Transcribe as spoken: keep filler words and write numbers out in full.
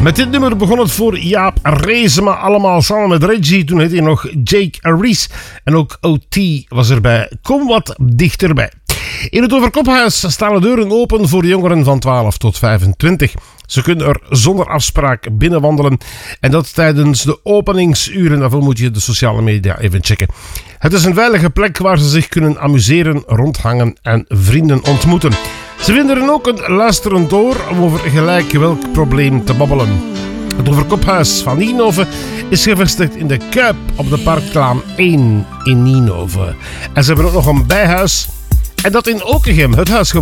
Met dit nummer begon het voor Jaap Reesema, allemaal samen met Reggie. Toen heette hij nog Jake Rees. En ook O T was erbij. Kom wat dichterbij. In het Overkophuis staan de deuren open voor jongeren van twaalf tot vijfentwintig. Ze kunnen er zonder afspraak binnenwandelen. En dat tijdens de openingsuren. Daarvoor moet je de sociale media even checken. Het is een veilige plek waar ze zich kunnen amuseren, rondhangen en vrienden ontmoeten. Ze vinden er ook een luisterend oor om over gelijk welk probleem te babbelen. Het Overkophuis van Nienhoven is gevestigd in de Kuip op de Parklaan één in Nienhoven. En ze hebben ook nog een bijhuis. En dat in Okegem, het huis